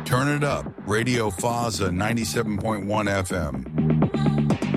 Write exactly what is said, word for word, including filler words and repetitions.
Turn it up. Radio Faza ninety-seven point one F M.